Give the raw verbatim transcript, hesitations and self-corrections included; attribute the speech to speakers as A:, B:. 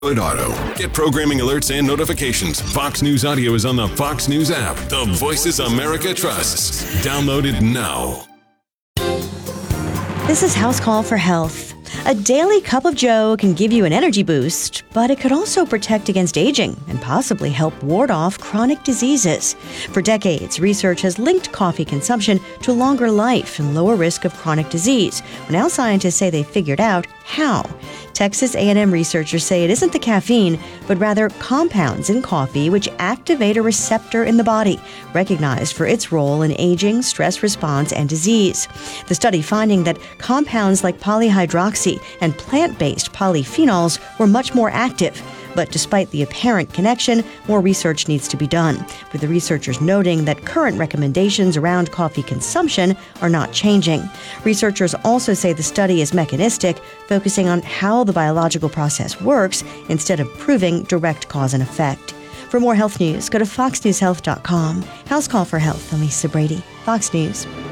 A: Auto. Get programming alerts and notifications. Fox News Audio is on the Fox News app. The Voices America trusts. Download it now.
B: This is House Call for Health. A daily cup of joe can give you an energy boost, but it could also protect against aging and possibly help ward off chronic diseases. For decades, research has linked coffee consumption to longer life and lower risk of chronic disease. Now scientists say they figured out how. Texas A and M researchers say it isn't the caffeine, but rather compounds in coffee which activate a receptor in the body, recognized for its role in aging, stress response, and disease. The study finding that compounds like polyhydroxy and plant-based polyphenols were much more active. But despite the apparent connection, more research needs to be done, with the researchers noting that current recommendations around coffee consumption are not changing. Researchers also say the study is mechanistic, focusing on how the biological process works instead of proving direct cause and effect. For more health news, go to fox news health dot com. House Call for Health, I'm Lisa Brady, Fox News.